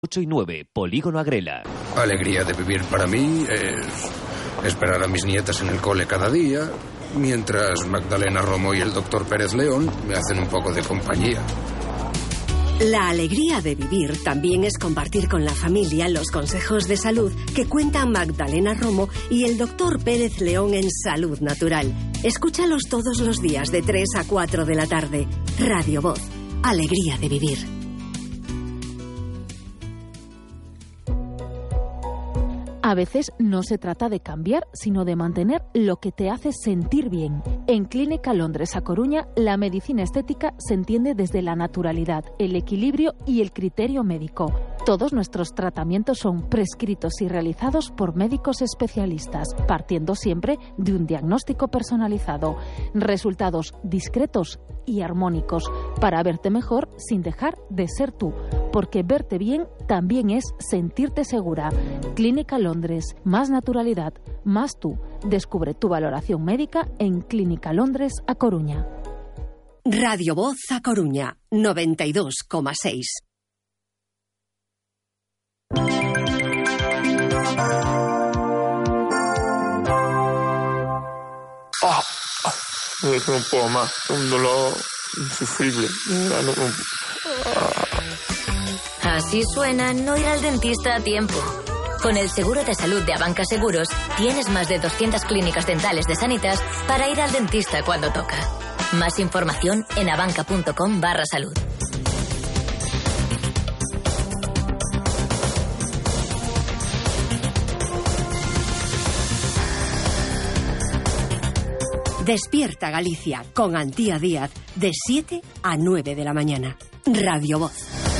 8 y 9, Polígono Agrela. Alegría de vivir para mí es esperar a mis nietas en el cole cada día, mientras Magdalena Romo y el doctor Pérez León me hacen un poco de compañía. La alegría de vivir también es compartir con la familia los consejos de salud que cuentan Magdalena Romo y el doctor Pérez León en Salud Natural. Escúchalos todos los días de 3 a 4 de la tarde. Radio Voz. Alegría de vivir. A veces no se trata de cambiar, sino de mantener lo que te hace sentir bien. En Clínica Londres A Coruña, la medicina estética se entiende desde la naturalidad, el equilibrio y el criterio médico. Todos nuestros tratamientos son prescritos y realizados por médicos especialistas, partiendo siempre de un diagnóstico personalizado. Resultados discretos y armónicos para verte mejor sin dejar de ser tú, porque verte bien también es sentirte segura. Clínica Londres, más naturalidad, más tú. Descubre tu valoración médica en Clínica Londres A Coruña. Radio Voz A Coruña, 92,6. No puedo más, un dolor insufrible. Así suena no ir al dentista a tiempo. Con el seguro de salud de Abanca Seguros, tienes más de 200 clínicas dentales de Sanitas para ir al dentista cuando toca. Más información en abanca.com/salud. Despierta Galicia con Antía Díaz de 7 a 9 de la mañana. Radio Voz.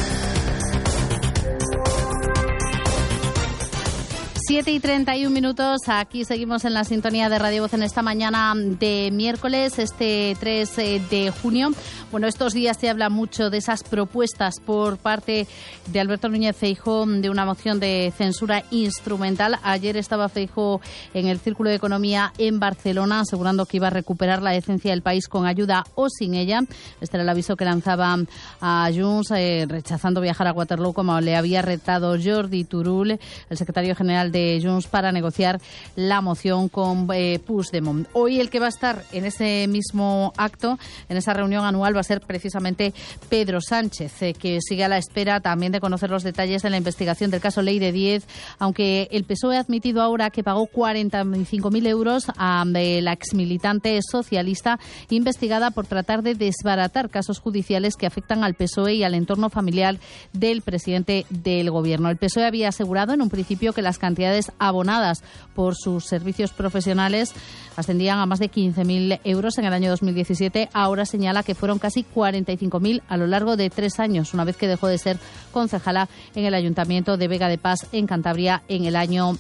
7:31, aquí seguimos en la sintonía de Radio Voz en esta mañana de miércoles, este 3 de junio. Bueno, estos días se habla mucho de esas propuestas por parte de Alberto Núñez Feijóo de una moción de censura instrumental. Ayer estaba Feijóo en el Círculo de Economía en Barcelona, asegurando que iba a recuperar la decencia del país con ayuda o sin ella. Este era el aviso que lanzaba a Junts, rechazando viajar a Waterloo, como le había retado Jordi Turull, el secretario general de Junts, para negociar la moción con Puigdemont. Hoy el que va a estar en ese mismo acto, en esa reunión anual, va a ser precisamente Pedro Sánchez, que sigue a la espera también de conocer los detalles de la investigación del caso Leire Díez, aunque el PSOE ha admitido ahora que pagó 45.000 euros a la exmilitante socialista investigada por tratar de desbaratar casos judiciales que afectan al PSOE y al entorno familiar del presidente del gobierno. El PSOE había asegurado en un principio que las cantidades abonadas por sus servicios profesionales ascendían a más de 15.000 euros en el año 2017. Ahora señala que fueron casi 45.000 a lo largo de 3 años, una vez que dejó de ser concejala en el Ayuntamiento de Vega de Paz, en Cantabria, en el año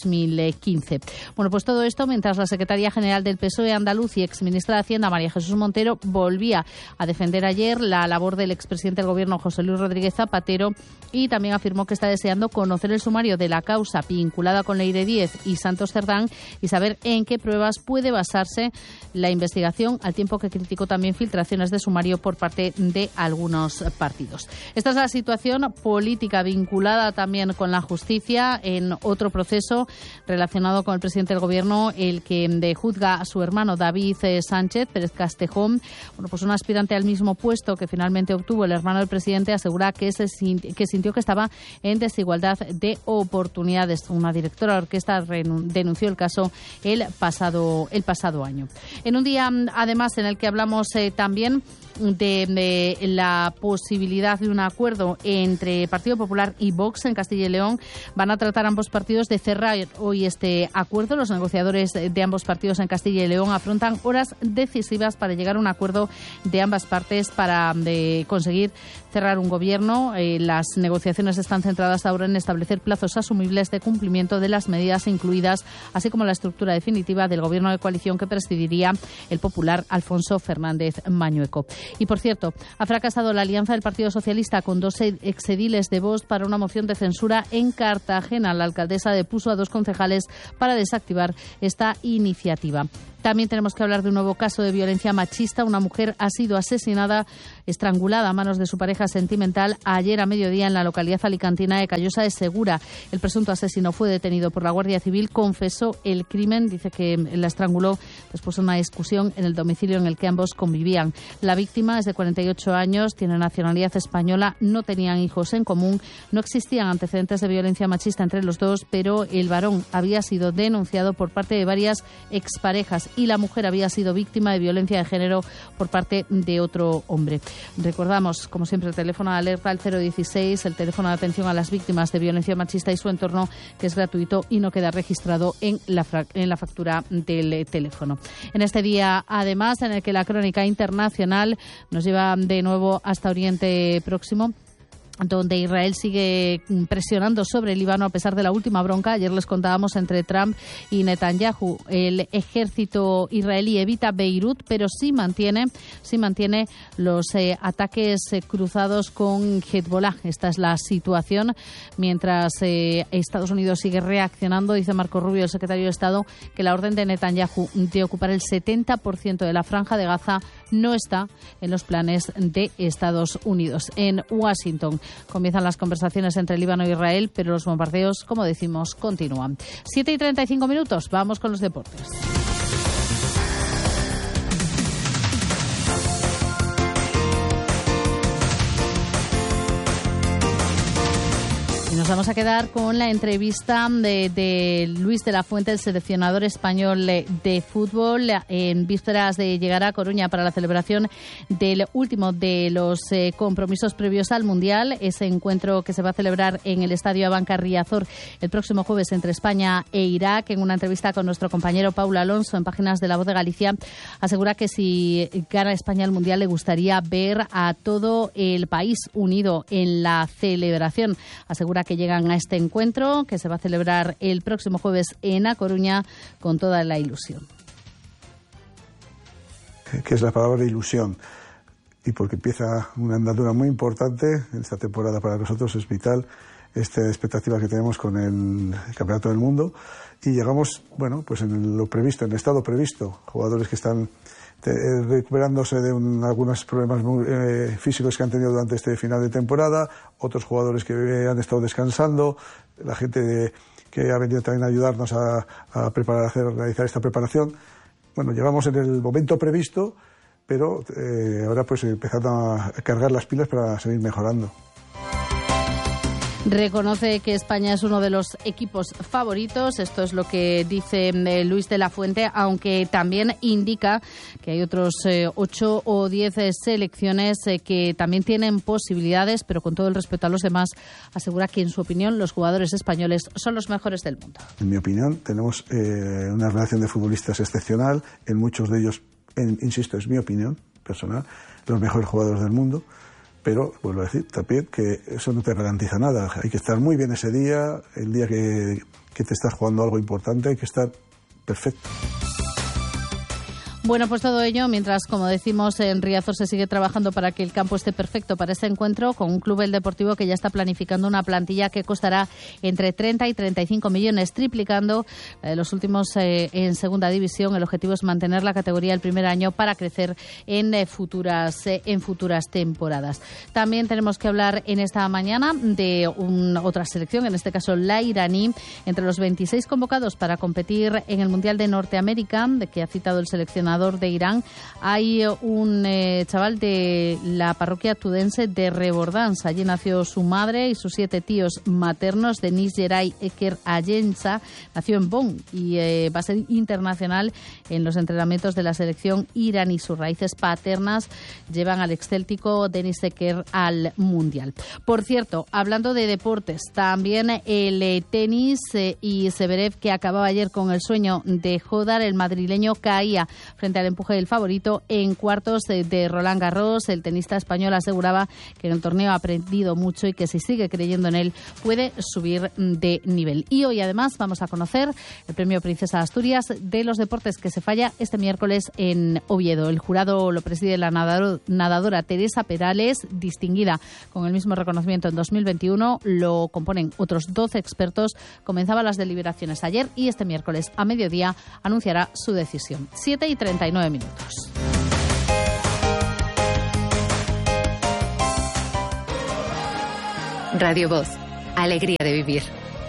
2015. Bueno, pues todo esto mientras la secretaria general del PSOE andaluz y exministra de Hacienda, María Jesús Montero, volvía a defender ayer la labor del expresidente del Gobierno, José Luis Rodríguez Zapatero, y también afirmó que está deseando conocer el sumario de la causa vinculada con Leire Díez y Santos Cerdán y saber en qué pruebas puede basarse la investigación, al tiempo que criticó también filtraciones de sumario por parte de algunos partidos. Esta es la situación política vinculada también con la justicia en otro proceso relacionado con el presidente del Gobierno, el que juzga a su hermano David Sánchez Pérez Castejón. Bueno, pues un aspirante al mismo puesto que finalmente obtuvo el hermano del presidente asegura que sintió que estaba en desigualdad de oportunidades. Una directora de orquesta denunció el caso el pasado año. En un día, además, en el que hablamos también de la posibilidad de un acuerdo entre Partido Popular y Vox en Castilla y León. Van a tratar ambos partidos de cerrar hoy este acuerdo. Los negociadores de ambos partidos en Castilla y León afrontan horas decisivas para llegar a un acuerdo de ambas partes para conseguir cerrar un gobierno. Las negociaciones están centradas ahora en establecer plazos asumibles de cumplimiento de las medidas incluidas, así como la estructura definitiva del gobierno de coalición que presidiría el popular Alfonso Fernández Mañueco. Y, por cierto, ha fracasado la alianza del Partido Socialista con 2 exediles de Vox para una moción de censura en Cartagena. La alcaldesa depuso a 2 concejales para desactivar esta iniciativa. También tenemos que hablar de un nuevo caso de violencia machista. Una mujer ha sido asesinada, estrangulada a manos de su pareja sentimental ayer a mediodía en la localidad alicantina de Callosa de Segura. El presunto asesino fue detenido por la Guardia Civil, confesó el crimen, dice que la estranguló después de una discusión en el domicilio en el que ambos convivían. La víctima es de 48 años, tiene nacionalidad española, no tenían hijos en común, no existían antecedentes de violencia machista entre los dos, pero el varón había sido denunciado por parte de varias exparejas y la mujer había sido víctima de violencia de género por parte de otro hombre. Recordamos, como siempre, el teléfono de alerta al 016, el teléfono de atención a las víctimas de violencia machista y su entorno, que es gratuito y no queda registrado en la factura del teléfono. En este día, además, en el que la crónica internacional nos lleva de nuevo hasta Oriente Próximo, donde Israel sigue presionando sobre el Líbano a pesar de la última bronca. Ayer les contábamos entre Trump y Netanyahu. El ejército israelí evita Beirut, pero sí mantiene los ataques cruzados con Hezbollah. Esta es la situación. Mientras Estados Unidos sigue reaccionando, dice Marco Rubio, el secretario de Estado, que la orden de Netanyahu de ocupar el 70% de la franja de Gaza no está en los planes de Estados Unidos. En Washington comienzan las conversaciones entre Líbano e Israel, pero los bombardeos, como decimos, continúan. 7:35, vamos con los deportes. Y nos vamos a quedar con la entrevista de Luis de la Fuente, el seleccionador español de fútbol, en vísperas de llegar a Coruña para la celebración del último de los compromisos previos al Mundial, ese encuentro que se va a celebrar en el Estadio Abanca Riazor el próximo jueves entre España e Irak. En una entrevista con nuestro compañero Paulo Alonso en Páginas de La Voz de Galicia, asegura que si gana España el Mundial le gustaría ver a todo el país unido en la celebración. Asegura que llegan a este encuentro que se va a celebrar el próximo jueves en A Coruña con toda la ilusión. Que es la palabra ilusión, y porque empieza una andadura muy importante en esta temporada. Para nosotros es vital esta expectativa que tenemos con el Campeonato del Mundo, y llegamos, bueno, pues en lo previsto, en el estado previsto, jugadores que están recuperándose de algunos problemas físicos que han tenido durante este final de temporada, otros jugadores que han estado descansando, la gente que ha venido también a ayudarnos a realizar esta preparación. Bueno, llegamos en el momento previsto, pero ahora pues empezando a cargar las pilas para seguir mejorando. Reconoce que España es uno de los equipos favoritos, esto es lo que dice Luis de la Fuente, aunque también indica que hay otros 8 o 10 selecciones que también tienen posibilidades, pero con todo el respeto a los demás, asegura que en su opinión los jugadores españoles son los mejores del mundo. En mi opinión tenemos una relación de futbolistas excepcional, en muchos de ellos, insisto, es mi opinión personal, los mejores jugadores del mundo. Pero, vuelvo a decir, también que eso no te garantiza nada. Hay que estar muy bien ese día, el día que te estás jugando algo importante, hay que estar perfecto. Bueno, pues todo ello mientras, como decimos, en Riazor se sigue trabajando para que el campo esté perfecto para este encuentro, con un club, el Deportivo, que ya está planificando una plantilla que costará entre 30 y 35 millones, triplicando los últimos en segunda división. El objetivo es mantener la categoría el primer año para crecer en futuras temporadas. También tenemos que hablar en esta mañana de otra selección, en este caso la iraní. Entre los 26 convocados para competir en el Mundial de Norteamérica, de que ha citado el seleccionador de Irán, hay un chaval de la parroquia tudense de Rebordans. Allí nació su madre y sus 7 tíos maternos. Denis Geray Eker Ayensa nació en Bonn y va a ser internacional en los entrenamientos de la selección iraní. Sus raíces paternas llevan al excéltico Denis Eker al Mundial. Por cierto, hablando de deportes, también el tenis y Zverev, que acababa ayer con el sueño de Jodar, el madrileño caía frente al empuje del favorito en cuartos de Roland Garros. El tenista español aseguraba que en el torneo ha aprendido mucho y que si sigue creyendo en él puede subir de nivel. Y hoy además vamos a conocer el premio Princesa de Asturias de los deportes que se falla este miércoles en Oviedo. El jurado lo preside la nadadora Teresa Perales, distinguida con el mismo reconocimiento en 2021. Lo componen otros 12 expertos. Comenzaban las deliberaciones ayer y este miércoles a mediodía anunciará su decisión. 7:39 minutos. Radio Voz. Alegría de vivir.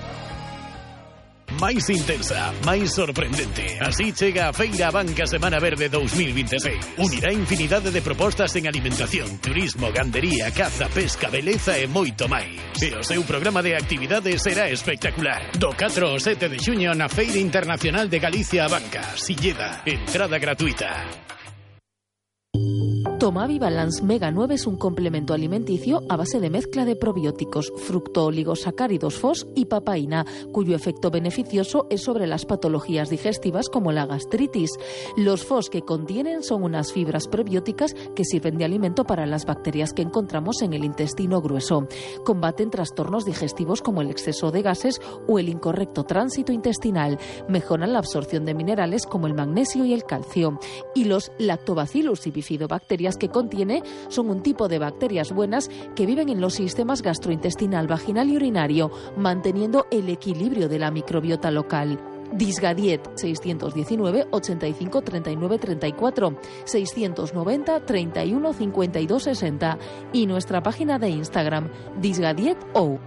Máis intensa, máis sorprendente. Así chega a Feira Abanca Semana Verde 2026. Unirá infinidade de propostas en alimentación, turismo, gandería, caza, pesca, beleza e moito máis. E o seu programa de actividades será espectacular. Do 4 ao 7 de xuño na Feira Internacional de Galicia Abanca, Silleda. Entrada gratuita. Tomavi Balance Mega 9 es un complemento alimenticio a base de mezcla de probióticos, fructooligosacáridos FOS y papaína, cuyo efecto beneficioso es sobre las patologías digestivas como la gastritis. Los FOS que contienen son unas fibras prebióticas que sirven de alimento para las bacterias que encontramos en el intestino grueso. Combaten trastornos digestivos como el exceso de gases o el incorrecto tránsito intestinal. Mejoran la absorción de minerales como el magnesio y el calcio. Y los Lactobacillus y bifidobacterias que contiene son un tipo de bacterias buenas que viven en los sistemas gastrointestinal, vaginal y urinario, manteniendo el equilibrio de la microbiota local. Disgadiet 619 85 39 34 690 31 52 60 y nuestra página de Instagram disgadietou.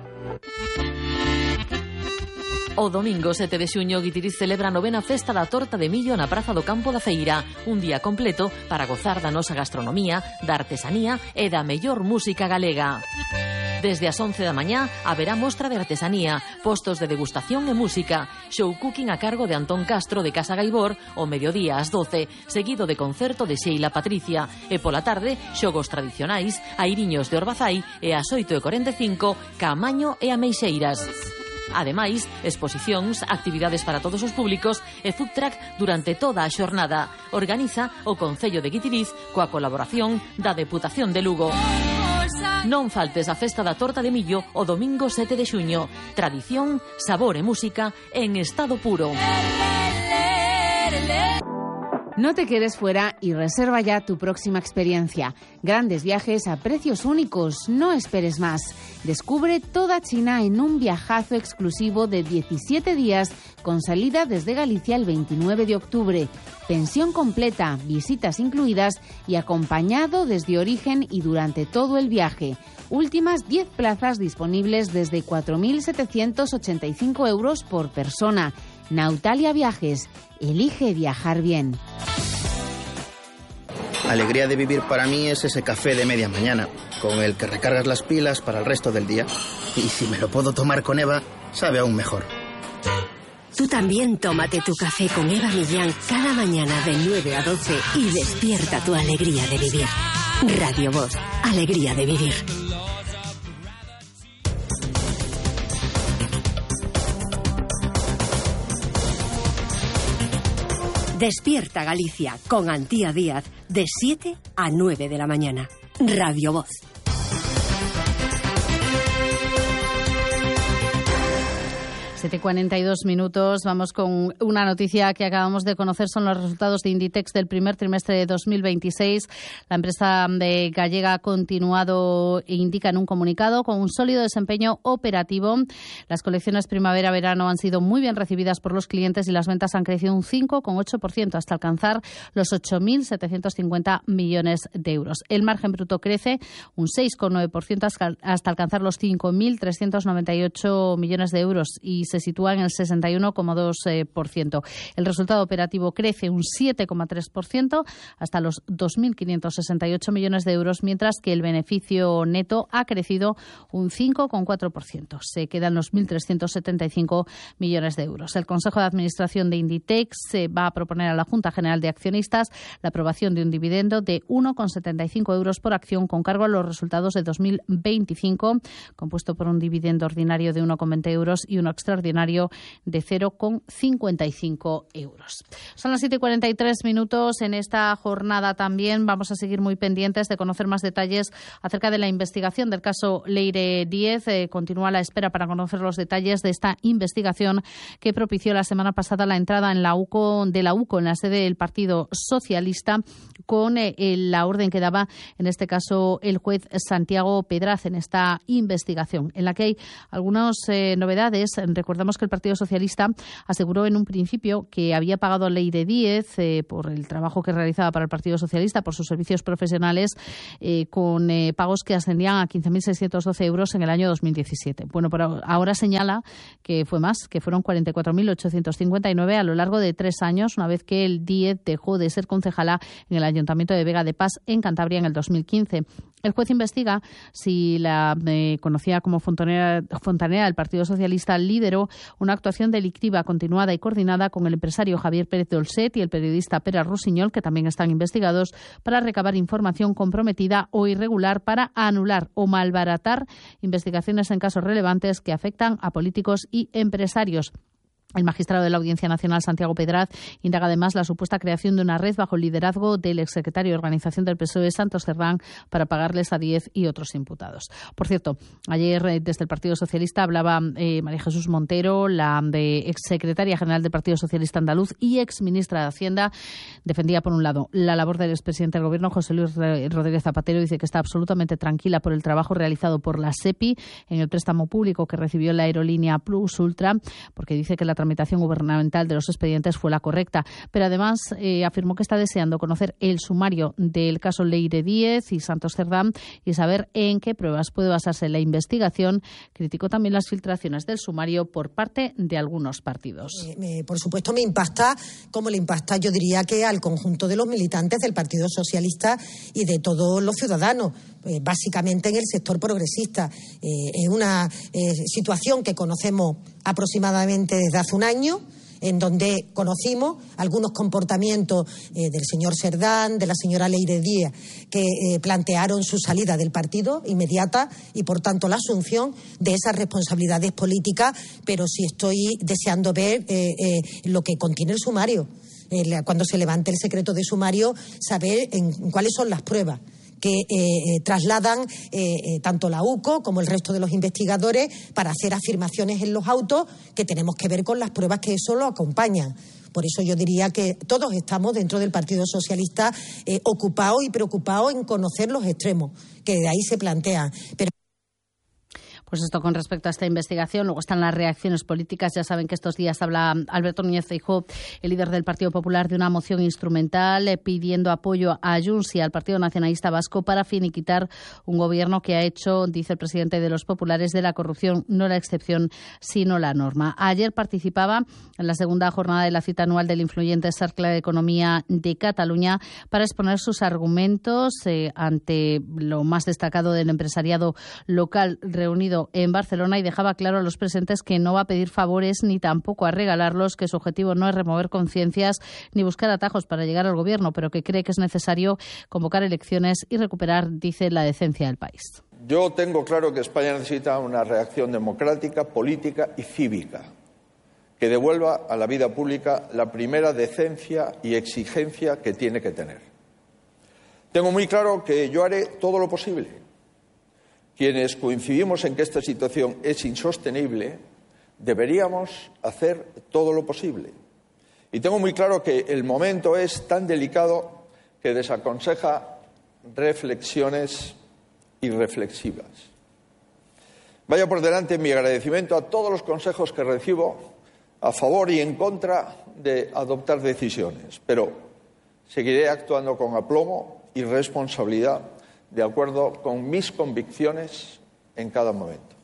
O domingo 7 de xuño Guitiriz celebra a 9ª Festa da Torta de Millo na Praza do Campo da Feira, un día completo para gozar da nosa gastronomía, da artesanía e da mellor música galega. Desde as 11 da mañá haberá mostra de artesanía, postos de degustación e música, show cooking a cargo de Antón Castro de Casa Gaibor o mediodía ás 12, seguido de concerto de Sheila Patricia e pola tarde xogos tradicionais, airiños de Orbazai e ás 8:45 Camaño e Ameixeiras. Ademais, exposicións, actividades para todos os públicos e food truck durante toda a xornada. Organiza o Concello de Guitiriz coa colaboración da Deputación de Lugo. Non faltes a Festa da Torta de Millo o domingo 7 de xuño. Tradición, sabor e música en estado puro. No te quedes fuera y reserva ya tu próxima experiencia. Grandes viajes a precios únicos. No esperes más. Descubre toda China en un viajazo exclusivo de 17 días con salida desde Galicia el 29 de octubre. Pensión completa, visitas incluidas y acompañado desde origen y durante todo el viaje. Últimas 10 plazas disponibles desde 4.785 euros por persona. Nautalia Viajes. Elige viajar bien. Alegría de vivir para mí es ese café de media mañana, con el que recargas las pilas para el resto del día. Y si me lo puedo tomar con Eva, sabe aún mejor. Tú también tómate tu café con Eva Millán cada mañana de 9 a 12 y despierta tu alegría de vivir. Radio Voz, alegría de vivir. Despierta Galicia con Antía Díaz de 7 a 9 de la mañana. Radio Voz. 7:42 minutos. Vamos con una noticia que acabamos de conocer. Son los resultados de Inditex del primer trimestre de 2026. La empresa gallega ha continuado e indica en un comunicado con un sólido desempeño operativo. Las colecciones primavera-verano han sido muy bien recibidas por los clientes y las ventas han crecido un 5,8% hasta alcanzar los 8.750 millones de euros. El margen bruto crece un 6,9% hasta alcanzar los 5.398 millones de euros y se sitúa en el 61,2%. El resultado operativo crece un 7,3% hasta los 2.568 millones de euros, mientras que el beneficio neto ha crecido un 5,4%. Se quedan los 1.375 millones de euros. El Consejo de Administración de Inditex va a proponer a la Junta General de Accionistas la aprobación de un dividendo de 1,75 euros por acción con cargo a los resultados de 2025, compuesto por un dividendo ordinario de 1,20 euros y uno extraordinario extraordinario de 0,55 euros. Son las 7:43 en esta jornada también. Vamos a seguir muy pendientes de conocer más detalles acerca de la investigación del caso Leire Díez. Continúa la espera para conocer los detalles de esta investigación que propició la semana pasada la entrada en la UCO en la sede del Partido Socialista con la orden que daba en este caso el juez Santiago Pedraz en esta investigación, en la que hay algunas novedades. Recordamos que el Partido Socialista aseguró en un principio que había pagado a Leire Díez por el trabajo que realizaba para el Partido Socialista, por sus servicios profesionales, con pagos que ascendían a 15.612 euros en el año 2017. Bueno, pero ahora señala que fue más, que fueron 44.859 a lo largo de 3 años, una vez que el Díez dejó de ser concejala en el Ayuntamiento de Vega de Paz, en Cantabria, en el 2015. El juez investiga si la conocida como fontanera del Partido Socialista lideró una actuación delictiva continuada y coordinada con el empresario Javier Pérez Dolcet y el periodista Pere Rossinyol, que también están investigados, para recabar información comprometida o irregular para anular o malbaratar investigaciones en casos relevantes que afectan a políticos y empresarios. El magistrado de la Audiencia Nacional, Santiago Pedraz, indaga además la supuesta creación de una red bajo el liderazgo del exsecretario de Organización del PSOE, Santos Cerdán, para pagarles a Díez y otros imputados. Por cierto, ayer desde el Partido Socialista hablaba María Jesús Montero, la exsecretaria general del Partido Socialista Andaluz y exministra de Hacienda. Defendía, por un lado, la labor del expresidente del Gobierno, José Luis Rodríguez Zapatero. Dice que está absolutamente tranquila por el trabajo realizado por la SEPI en el préstamo público que recibió la aerolínea Plus Ultra, porque dice que la tramitación gubernamental de los expedientes fue la correcta. Pero además afirmó que está deseando conocer el sumario del caso Leire Díez y Santos Cerdán y saber en qué pruebas puede basarse la investigación. Criticó también las filtraciones del sumario por parte de algunos partidos. Por supuesto me impacta, como le impacta, yo diría que al conjunto de los militantes del Partido Socialista y de todos los ciudadanos, básicamente en el sector progresista. Es una situación que conocemos aproximadamente desde hace un año, en donde conocimos algunos comportamientos del señor Cerdán, de la señora Leire Díez, que plantearon su salida del partido inmediata y, por tanto, la asunción de esas responsabilidades políticas, pero sí estoy deseando ver lo que contiene el sumario. Cuando se levante el secreto de sumario, saber cuáles son las pruebas que trasladan tanto la UCO como el resto de los investigadores para hacer afirmaciones en los autos que tenemos que ver con las pruebas que eso lo acompañan. Por eso yo diría que todos estamos dentro del Partido Socialista ocupados y preocupados en conocer los extremos que de ahí se plantean. Pero pues esto con respecto a esta investigación. Luego están las reacciones políticas. Ya saben que estos días habla Alberto Núñez Feijóo, el líder del Partido Popular, de una moción instrumental pidiendo apoyo a Junts y al Partido Nacionalista Vasco para finiquitar un gobierno que ha hecho, dice el presidente de los populares, de la corrupción no la excepción sino la norma. Ayer participaba en la segunda jornada de la cita anual del influyente Cercle de Economía de Cataluña para exponer sus argumentos ante lo más destacado del empresariado local reunido en Barcelona, y dejaba claro a los presentes que no va a pedir favores ni tampoco a regalarlos, que su objetivo no es remover conciencias ni buscar atajos para llegar al gobierno, pero que cree que es necesario convocar elecciones y recuperar, dice, la decencia del país. Yo tengo claro que España necesita una reacción democrática, política y cívica que devuelva a la vida pública la primera decencia y exigencia que tiene que tener. Tengo muy claro que yo haré todo lo posible. Quienes coincidimos en que esta situación es insostenible, deberíamos hacer todo lo posible. Y tengo muy claro que el momento es tan delicado que desaconseja reflexiones irreflexivas. Vaya por delante mi agradecimiento a todos los consejos que recibo a favor y en contra de adoptar decisiones, pero seguiré actuando con aplomo y responsabilidad de acuerdo con mis convicciones en cada momento.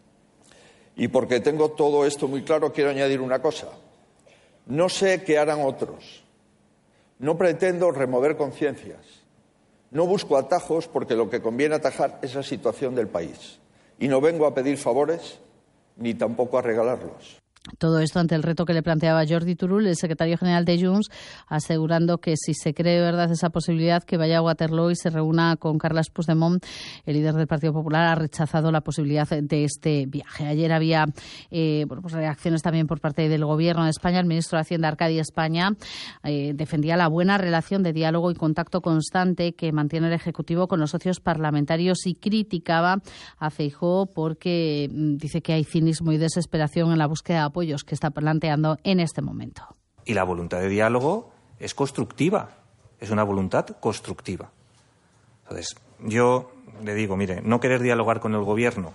Y porque tengo todo esto muy claro, quiero añadir una cosa. No sé qué harán otros. No pretendo remover conciencias. No busco atajos, porque lo que conviene atajar es la situación del país. Y no vengo a pedir favores ni tampoco a regalarlos. Todo esto ante el reto que le planteaba Jordi Turull, el secretario general de Junts, asegurando que si se cree de verdad esa posibilidad, que vaya a Waterloo y se reúna con Carles Puigdemont. El líder del Partido Popular ha rechazado la posibilidad de este viaje. Ayer había reacciones también por parte del Gobierno de España. El ministro de Hacienda, Arcadi España, defendía la buena relación de diálogo y contacto constante que mantiene el Ejecutivo con los socios parlamentarios y criticaba a Feijóo porque dice que hay cinismo y desesperación en la búsqueda de apoyos que está planteando en este momento. Y la voluntad de diálogo es constructiva, es una voluntad constructiva. Entonces, yo le digo, mire, no querer dialogar con el Gobierno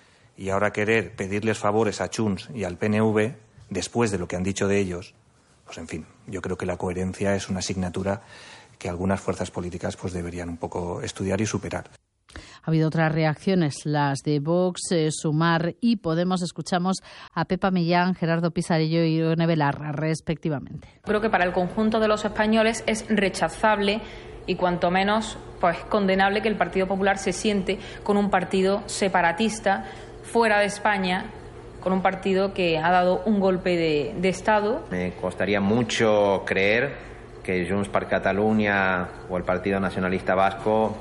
y ahora querer pedirles favores a Junts y al PNV, después de lo que han dicho de ellos, pues en fin, yo creo que la coherencia es una asignatura que algunas fuerzas políticas pues deberían un poco estudiar y superar. Ha habido otras reacciones, las de Vox, Sumar y Podemos. Escuchamos a Pepa Millán, Gerardo Pisarello y Ione Belarra, respectivamente. Creo que para el conjunto de los españoles es rechazable y cuanto menos pues condenable que el Partido Popular se siente con un partido separatista fuera de España, con un partido que ha dado un golpe de Estado. Me costaría mucho creer que Junts per Catalunya o el Partido Nacionalista Vasco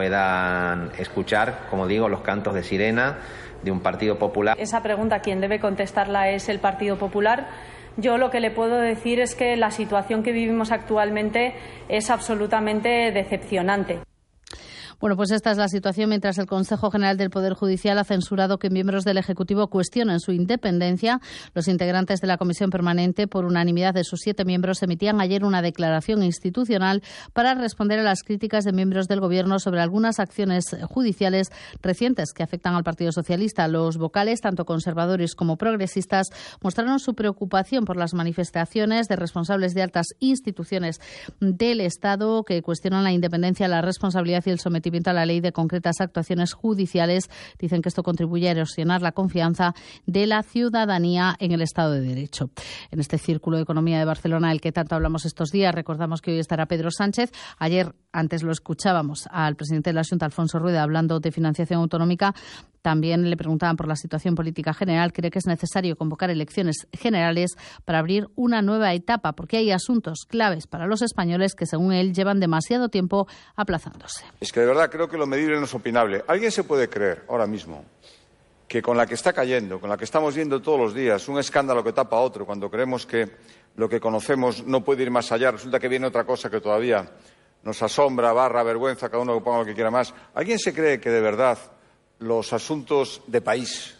puedan escuchar, como digo, los cantos de sirena de un Partido Popular. Esa pregunta, quien debe contestarla es el Partido Popular. Yo lo que le puedo decir es que la situación que vivimos actualmente es absolutamente decepcionante. Bueno, pues esta es la situación mientras el Consejo General del Poder Judicial ha censurado que miembros del Ejecutivo cuestionen su independencia. Los integrantes de la Comisión Permanente, por unanimidad de sus 7 miembros, emitían ayer una declaración institucional para responder a las críticas de miembros del Gobierno sobre algunas acciones judiciales recientes que afectan al Partido Socialista. Los vocales, tanto conservadores como progresistas, mostraron su preocupación por las manifestaciones de responsables de altas instituciones del Estado que cuestionan la independencia, la responsabilidad y el sometimiento a la ley de concretas actuaciones judiciales. Dicen que esto contribuye a erosionar la confianza de la ciudadanía en el Estado de Derecho. En este Círculo de Economía de Barcelona, del que tanto hablamos estos días, recordamos que hoy estará Pedro Sánchez. Ayer, antes lo escuchábamos al presidente de la Xunta, Alfonso Rueda, hablando de financiación autonómica. También le preguntaban por la situación política general. Cree que es necesario convocar elecciones generales para abrir una nueva etapa, porque hay asuntos claves para los españoles que, según él, llevan demasiado tiempo aplazándose. Es que de verdad creo que lo medible no es opinable. ¿Alguien se puede creer ahora mismo que con la que está cayendo, con la que estamos viendo todos los días, un escándalo que tapa a otro, cuando creemos que lo que conocemos no puede ir más allá, resulta que viene otra cosa que todavía nos asombra, barra, vergüenza, cada uno que ponga lo que quiera más? ¿Alguien se cree que de verdad los asuntos de país,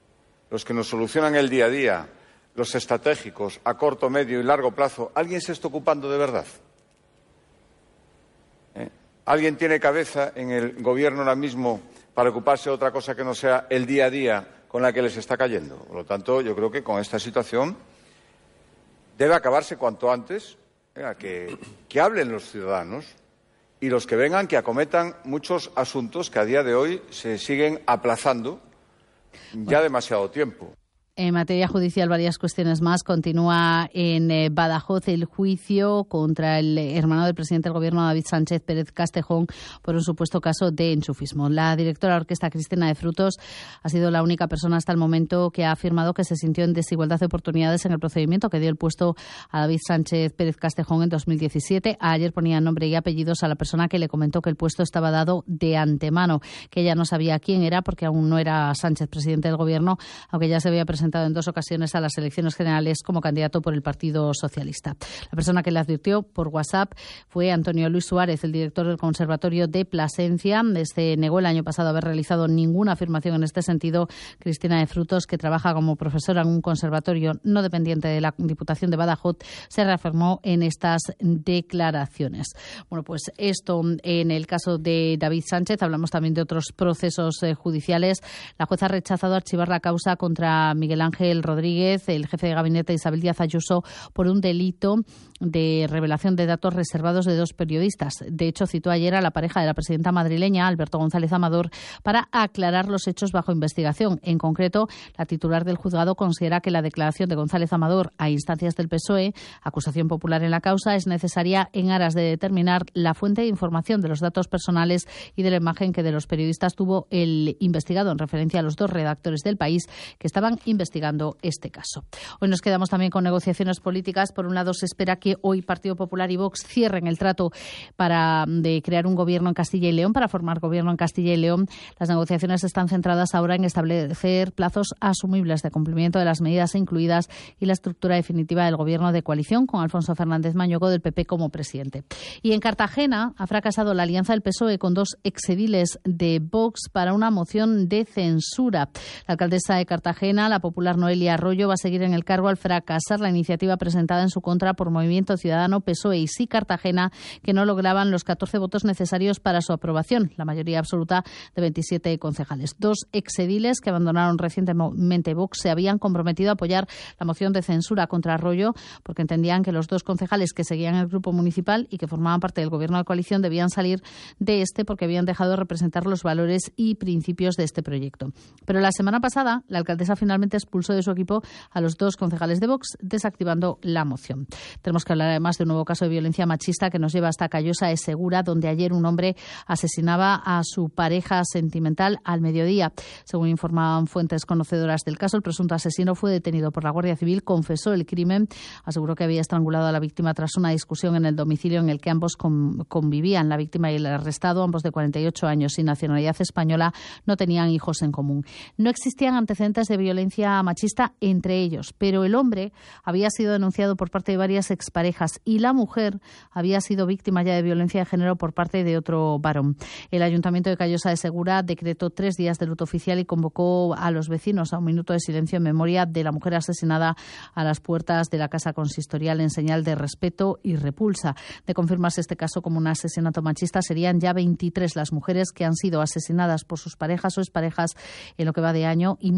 los que nos solucionan el día a día, los estratégicos a corto, medio y largo plazo, alguien se está ocupando de verdad? ¿Alguien tiene cabeza en el Gobierno ahora mismo para ocuparse de otra cosa que no sea el día a día con la que les está cayendo? Por lo tanto, yo creo que con esta situación debe acabarse cuanto antes. Venga, que hablen los ciudadanos y los que vengan que acometan muchos asuntos que a día de hoy se siguen aplazando ya demasiado tiempo. En materia judicial, varias cuestiones más. Continúa en Badajoz el juicio contra el hermano del presidente del Gobierno, David Sánchez Pérez Castejón, por un supuesto caso de enchufismo. La directora de orquesta, Cristina de Frutos, ha sido la única persona hasta el momento que ha afirmado que se sintió en desigualdad de oportunidades en el procedimiento que dio el puesto a David Sánchez Pérez Castejón en 2017. Ayer ponía nombre y apellidos a la persona que le comentó que el puesto estaba dado de antemano, que ella no sabía quién era porque aún no era Sánchez presidente del Gobierno, aunque ya se había presentado en 2 ocasiones a las elecciones generales como candidato por el Partido Socialista. La persona que le advirtió por WhatsApp fue Antonio Luis Suárez, el director del Conservatorio de Plasencia. Este negó el año pasado haber realizado ninguna afirmación en este sentido. Cristina de Frutos, que trabaja como profesora en un conservatorio no dependiente de la Diputación de Badajoz, se reafirmó en estas declaraciones. Bueno, pues esto en el caso de David Sánchez. Hablamos también de otros procesos judiciales. La jueza ha rechazado archivar la causa contra Miguel Ángel Rodríguez, el jefe de gabinete de Isabel Díaz Ayuso, por un delito de revelación de datos reservados de 2 periodistas. De hecho, citó ayer a la pareja de la presidenta madrileña, Alberto González Amador, para aclarar los hechos bajo investigación. En concreto, la titular del juzgado considera que la declaración de González Amador a instancias del PSOE, acusación popular en la causa, es necesaria en aras de determinar la fuente de información de los datos personales y de la imagen que de los periodistas tuvo el investigado, en referencia a los 2 redactores del País que estaban investigados investigando este caso. Hoy nos quedamos también con negociaciones políticas. Por un lado, se espera que hoy Partido Popular y Vox cierren el trato de crear un gobierno en Castilla y León, para formar gobierno en Castilla y León. Las negociaciones están centradas ahora en establecer plazos asumibles de cumplimiento de las medidas incluidas y la estructura definitiva del gobierno de coalición, con Alfonso Fernández Mañueco del PP como presidente. Y en Cartagena ha fracasado la alianza del PSOE con 2 exediles de Vox para una moción de censura. La alcaldesa de Cartagena, la popular Noelia Arroyo, va a seguir en el cargo al fracasar la iniciativa presentada en su contra por Movimiento Ciudadano, PSOE y Sí Cartagena, que no lograban los 14 votos necesarios para su aprobación, la mayoría absoluta de 27 concejales. 2 exediles que abandonaron recientemente Vox se habían comprometido a apoyar la moción de censura contra Arroyo, porque entendían que los 2 concejales que seguían el grupo municipal y que formaban parte del gobierno de coalición debían salir de este porque habían dejado de representar los valores y principios de este proyecto. Pero la semana pasada, la alcaldesa finalmente expulsó de su equipo a los 2 concejales de Vox, desactivando la moción. Tenemos que hablar además de un nuevo caso de violencia machista que nos lleva hasta Callosa de Segura, donde ayer un hombre asesinaba a su pareja sentimental al mediodía. Según informaban fuentes conocedoras del caso, el presunto asesino fue detenido por la Guardia Civil, confesó el crimen, aseguró que había estrangulado a la víctima tras una discusión en el domicilio en el que ambos convivían. La víctima y el arrestado, ambos de 48 años y nacionalidad española, no tenían hijos en común. No existían antecedentes de violencia machista entre ellos, pero el hombre había sido denunciado por parte de varias exparejas y la mujer había sido víctima ya de violencia de género por parte de otro varón. El Ayuntamiento de Callosa de Segura decretó 3 días de luto oficial y convocó a los vecinos a un minuto de silencio en memoria de la mujer asesinada a las puertas de la casa consistorial en señal de respeto y repulsa. De confirmarse este caso como un asesinato machista, serían ya 23 las mujeres que han sido asesinadas por sus parejas o exparejas en lo que va de año y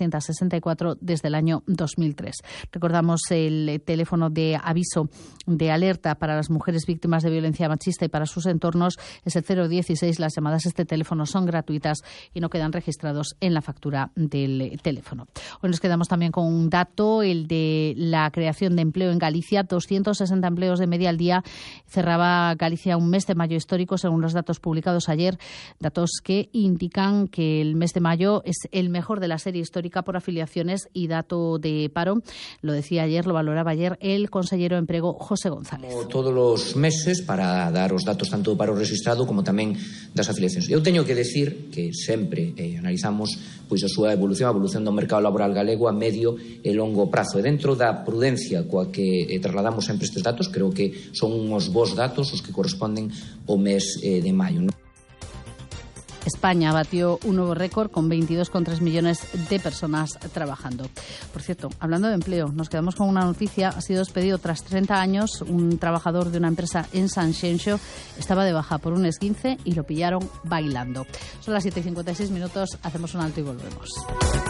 1.364 desde el año 2003. Recordamos el teléfono de aviso de alerta para las mujeres víctimas de violencia machista y para sus entornos es el 016. Las llamadas a este teléfono son gratuitas y no quedan registrados en la factura del teléfono. Hoy nos quedamos también con un dato, el de la creación de empleo en Galicia. 260 empleos de media al día. Cerraba Galicia un mes de mayo histórico, según los datos publicados ayer, datos que indican que el mes de mayo es el mejor de la serie histórica por afiliaciones y dato de paro. Lo decía ayer, lo valoraba ayer el consellero de Emprego, José González. Como todos os meses, para dar os datos tanto do paro registrado como tamén das afiliacións. Eu teño que decir que sempre analizamos pois a súa evolución, a evolución do mercado laboral galego a medio e longo prazo. E dentro da prudencia coa que trasladamos sempre estes datos, creo que son uns bons datos os que corresponden ao mes de maio. España batió un nuevo récord con 22,3 millones de personas trabajando. Por cierto, hablando de empleo, nos quedamos con una noticia. Ha sido despedido tras 30 años un trabajador de una empresa en Sanxenxo. Estaba de baja por un esguince y lo pillaron bailando. Son las 7:56. Hacemos un alto y volvemos.